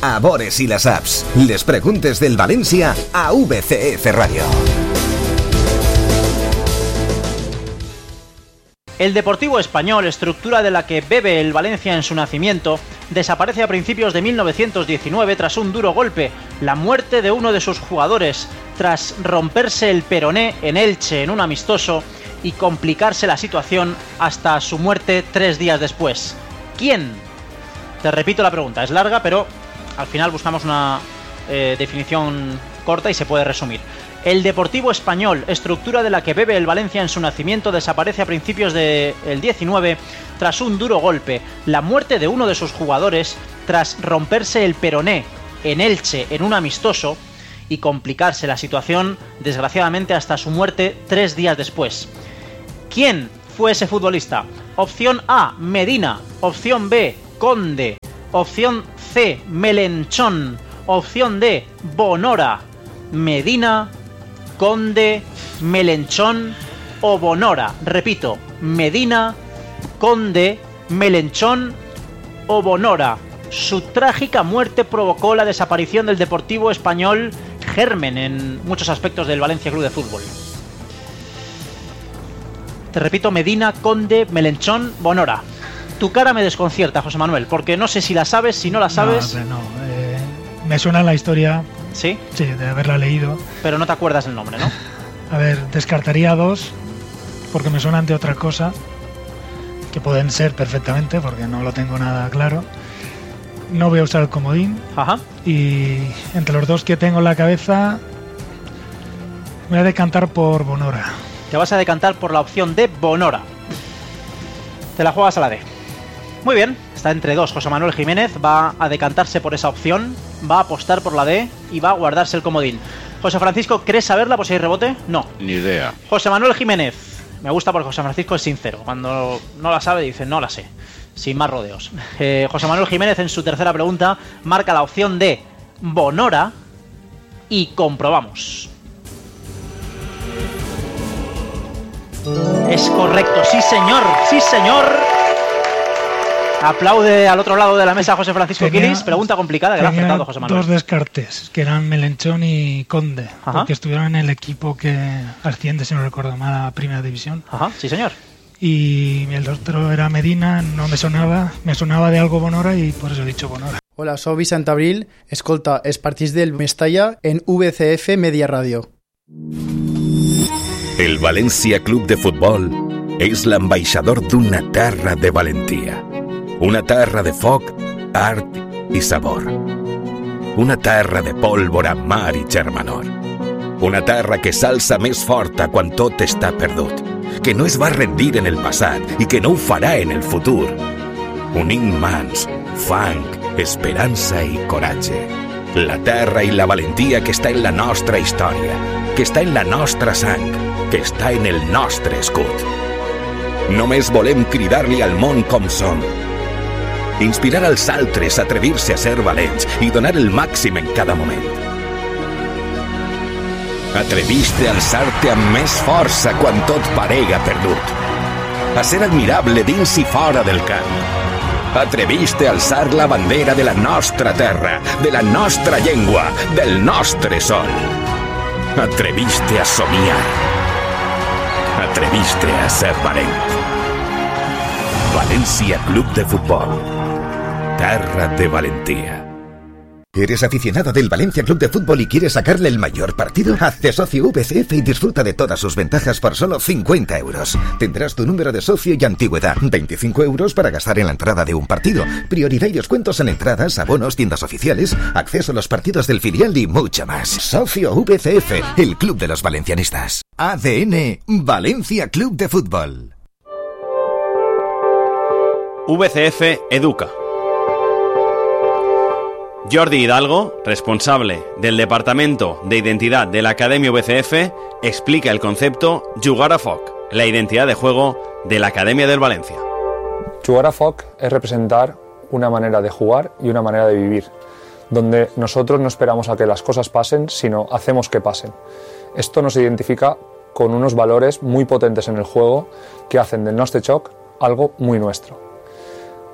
a Bores i les apps. Les preguntes del València a VCF Radio. El Deportivo Español, estructura de la que bebe el Valencia en su nacimiento, desaparece a principios de 1919 tras un duro golpe, la muerte de uno de sus jugadores, tras romperse el peroné en Elche en un amistoso y complicarse la situación hasta su muerte 3 días después. ¿Quién? Te repito la pregunta, es larga, pero al final buscamos una definición corta y se puede resumir. El Deportivo Español, estructura de la que bebe el Valencia en su nacimiento, desaparece a principios del 19 tras un duro golpe, la muerte de uno de sus jugadores tras romperse el peroné en Elche en un amistoso y complicarse la situación, desgraciadamente, hasta su muerte 3 días después. ¿Quién fue ese futbolista? Opción A, Medina. Opción B, Conde. Opción C, Melenchón. Opción D, Bonora. Medina, Conde, Melenchón o Bonora. Repito, Medina, Conde, Melenchón o Bonora. Su trágica muerte provocó la desaparición del Deportivo Español, germen en muchos aspectos del Valencia Club de Fútbol. Te repito, Medina, Conde, Melenchón, Bonora. Tu cara me desconcierta, José Manuel, porque no sé si la sabes, si no la sabes... No, me suena la historia... ¿Sí? Sí, de haberla leído. Pero no te acuerdas el nombre, ¿no? A ver, descartaría 2, porque me suenan de otra cosa, que pueden ser perfectamente, porque no lo tengo nada claro. No voy a usar el comodín. Ajá. Y entre los 2 que tengo en la cabeza, me voy a decantar por Bonora. Te vas a decantar por la opción de Bonora. Te la juegas a la D. Muy bien, está entre 2. José Manuel Jiménez va a decantarse por esa opción, va a apostar por la D y va a guardarse el comodín. José Francisco, ¿crees saberla por si hay rebote? No. Ni idea. José Manuel Jiménez. Me gusta porque José Francisco es sincero. Cuando no la sabe dice, no la sé. Sin más rodeos. José Manuel Jiménez en su tercera pregunta marca la opción de Bonora y comprobamos. Es correcto, sí señor, sí señor. Aplaude al otro lado de la mesa José Francisco Quilis. Pregunta complicada que le ha acertado José Manuel. 2 descartes, que eran Melenchón y Conde. Ajá. Porque estuvieron en el equipo que asciende, si no recuerdo mal, a Primera División. Ajá, sí señor. Y el otro era Medina, no me sonaba de algo Bonora y por eso he dicho Bonora. Hola, soy Vicent Abril, escolta els partits del Mestalla en VCF Media Radio. El València Club de Futbol és l'ambaixador d'una terra de valentia. Una terra de foc, art i sabor. Una terra de pólvora, mar i germanor. Una terra que s'alça més forta quan tot està perdut, que no es va rendir en el passat i que no ho farà en el futur. Unint mans, fang, esperança i coratge. La terra i la valentia que està en la nostra història, que està en la nostra sang, que està en el nostre escut. Només volem cridar-li al món com som. Inspirar als altres a atrevir-se a ser valents i donar el màxim en cada moment. Atreviste a alçar-te amb més força quan tot parega perdut. A ser admirable dins i fora del camp. Atreviste a alçar la bandera de la nostra terra, de la nostra llengua, del nostre sol. Atreviste a somiar. Atreviste a ser valent. València Club de Futbol. Terra de valentía. ¿Eres aficionado del Valencia Club de Fútbol y quieres sacarle el mayor partido? Hazte socio VCF y disfruta de todas sus ventajas por solo 50 euros. Tendrás tu número de socio y antigüedad. 25 euros para gastar en la entrada de un partido. Prioridad y descuentos en entradas, abonos, tiendas oficiales, acceso a los partidos del filial y mucho más. Socio VCF, el club de los valencianistas. ADN Valencia Club de Fútbol. VCF Educa. Jordi Hidalgo, responsable del Departamento de Identidad de la Academia VCF, explica el concepto Jugar a Foc, la identidad de juego de la Academia del Valencia. Jugar a Foc es representar una manera de jugar y una manera de vivir, donde nosotros no esperamos a que las cosas pasen, sino hacemos que pasen. Esto nos identifica con unos valores muy potentes en el juego que hacen del nostre xoc algo muy nuestro.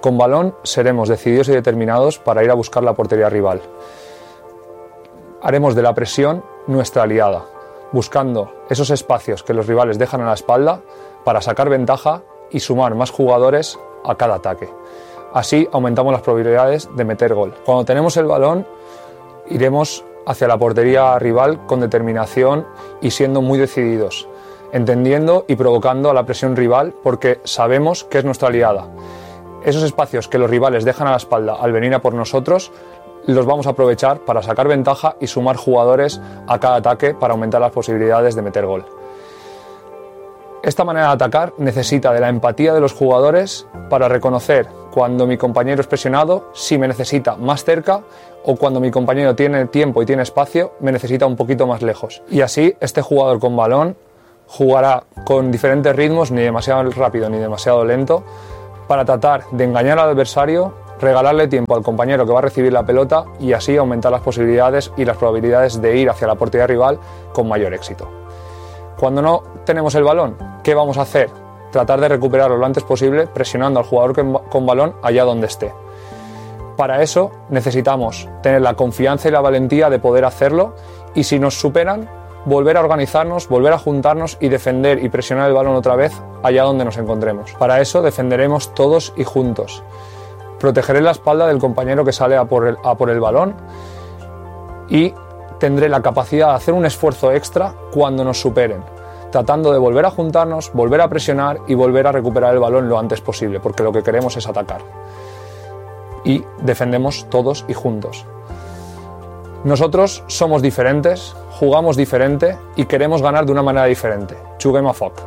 Con balón seremos decididos y determinados para ir a buscar la portería rival. Haremos de la presión nuestra aliada, buscando esos espacios que los rivales dejan a la espalda para sacar ventaja y sumar más jugadores a cada ataque. Así aumentamos las probabilidades de meter gol. Cuando tenemos el balón, iremos hacia la portería rival con determinación y siendo muy decididos, entendiendo y provocando a la presión rival porque sabemos que es nuestra aliada. Esos espacios que los rivales dejan a la espalda al venir a por nosotros, los vamos a aprovechar para sacar ventaja y sumar jugadores a cada ataque para aumentar las posibilidades de meter gol. Esta manera de atacar necesita de la empatía de los jugadores para reconocer cuando mi compañero es presionado, si me necesita más cerca, o cuando mi compañero tiene tiempo y tiene espacio, me necesita un poquito más lejos. Y así este jugador con balón jugará con diferentes ritmos, ni demasiado rápido ni demasiado lento, para tratar de engañar al adversario, regalarle tiempo al compañero que va a recibir la pelota y así aumentar las posibilidades y las probabilidades de ir hacia la portería rival con mayor éxito. Cuando no tenemos el balón, ¿qué vamos a hacer? Tratar de recuperarlo lo antes posible presionando al jugador con balón allá donde esté. Para eso necesitamos tener la confianza y la valentía de poder hacerlo y si nos superan, volver a organizarnos, volver a juntarnos y defender y presionar el balón otra vez allá donde nos encontremos. Para eso defenderemos todos y juntos. Protegeré la espalda del compañero que sale a por el balón y tendré la capacidad de hacer un esfuerzo extra cuando nos superen, tratando de volver a juntarnos, volver a presionar y volver a recuperar el balón lo antes posible, porque lo que queremos es atacar. Y defendemos todos y juntos. Nosotros somos diferentes, jugamos diferente y queremos ganar de una manera diferente. Juguem a foc.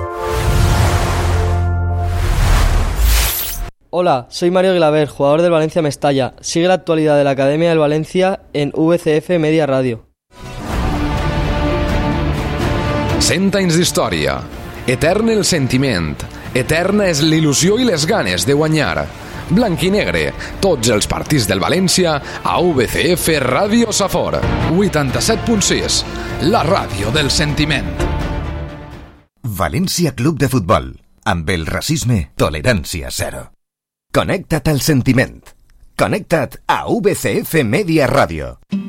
Hola, soy Mario Glaver, jugador del Valencia Mestalla. Sigue la actualidad de la Academia del Valencia en VCF Media Radio. 100 anys d'història. Etern el sentiment. Eterna és l'il·lusió i les ganes de guanyar. Blanc i negre, tots els partits del València a VCF Ràdio Safor. 87.6, la ràdio del sentiment. València Club de Futbol. Amb el racisme, tolerància zero. Connecta't al sentiment. Connecta't a VCF Media Radio.